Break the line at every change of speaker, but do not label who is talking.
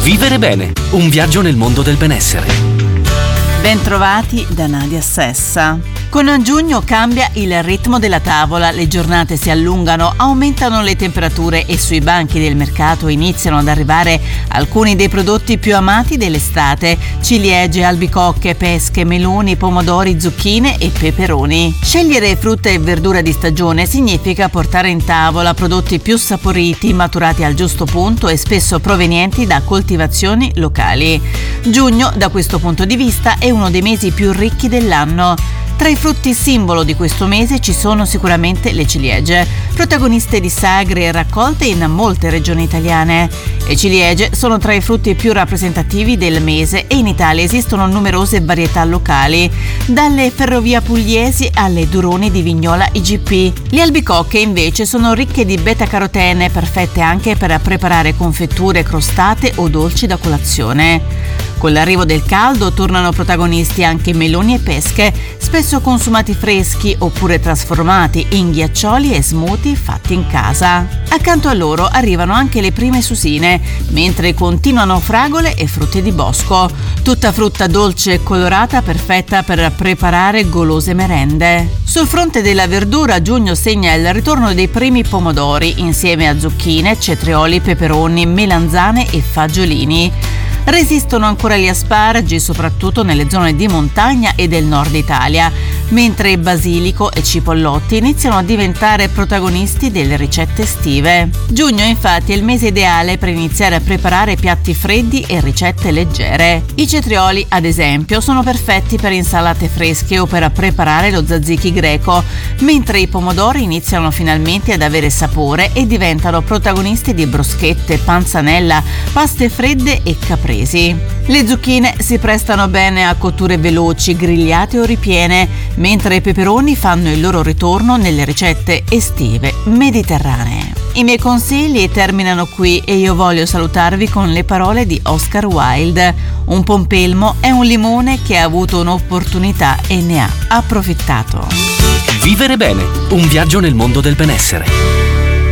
Vivere bene, un viaggio nel mondo del benessere.
Bentrovati da Nadia Sessa. Con giugno cambia il ritmo della tavola, le giornate si allungano, aumentano le temperature e sui banchi del mercato iniziano ad arrivare alcuni dei prodotti più amati dell'estate: ciliegie, albicocche, pesche, meloni, pomodori, zucchine e peperoni. Scegliere frutta e verdura di stagione significa portare in tavola prodotti più saporiti, maturati al giusto punto e spesso provenienti da coltivazioni locali. Giugno, da questo punto di vista, è uno dei mesi più ricchi dell'anno. Tra i frutti simbolo di questo mese ci sono sicuramente le ciliegie, protagoniste di sagre e raccolte in molte regioni italiane. Le ciliegie sono tra i frutti più rappresentativi del mese e in Italia esistono numerose varietà locali, dalle ferrovie pugliesi alle duroni di Vignola IGP. Le albicocche invece sono ricche di beta-carotene, perfette anche per preparare confetture, crostate o dolci da colazione. Con l'arrivo del caldo tornano protagonisti anche meloni e pesche, spesso consumati freschi oppure trasformati in ghiaccioli e smoothie fatti in casa. Accanto a loro arrivano anche le prime susine, mentre continuano fragole e frutti di bosco. Tutta frutta dolce e colorata, perfetta per preparare golose merende. Sul fronte della verdura, giugno segna il ritorno dei primi pomodori, insieme a zucchine, cetrioli, peperoni, melanzane e fagiolini. Resistono ancora gli asparagi, soprattutto nelle zone di montagna e del nord Italia, mentre basilico e cipollotti iniziano a diventare protagonisti delle ricette estive. Giugno infatti è il mese ideale per iniziare a preparare piatti freddi e ricette leggere. I cetrioli, ad esempio, sono perfetti per insalate fresche o per preparare lo tzatziki greco, mentre i pomodori iniziano finalmente ad avere sapore e diventano protagonisti di broschette, panzanella, paste fredde e caprese. Le zucchine si prestano bene a cotture veloci, grigliate o ripiene, mentre i peperoni fanno il loro ritorno nelle ricette estive mediterranee. I miei consigli terminano qui e io voglio salutarvi con le parole di Oscar Wilde: un pompelmo è un limone che ha avuto un'opportunità e ne ha approfittato.
Vivere bene, un viaggio nel mondo del benessere.